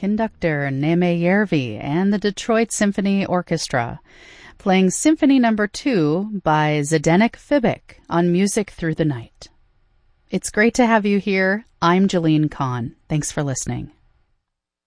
conductor Neme Järvi and the Detroit Symphony Orchestra, playing Symphony No. 2 by Zdeněk Fibik on Music Through the Night. It's great to have you here. I'm Jeline Kahn. Thanks for listening.